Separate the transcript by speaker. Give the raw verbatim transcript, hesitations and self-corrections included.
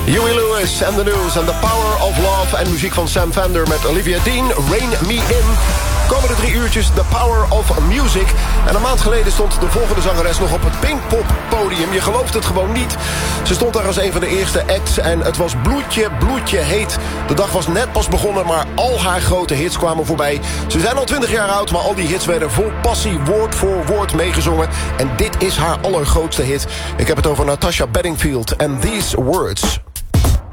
Speaker 1: Huey Lewis en The News en The Power of Love... en muziek van Sam Fender met Olivia Dean, Rain Me In. Komende drie uurtjes The Power of Music. En een maand geleden stond de volgende zangeres nog op het Pinkpop-podium. Je gelooft het gewoon niet. Ze stond daar als een van de eerste acts en het was bloedje, bloedje heet. De dag was net pas begonnen, maar al haar grote hits kwamen voorbij. Ze zijn al twintig jaar oud, maar al die hits werden vol passie, woord voor woord meegezongen. En dit is haar allergrootste hit. Ik heb het over Natasha Bedingfield en These Words.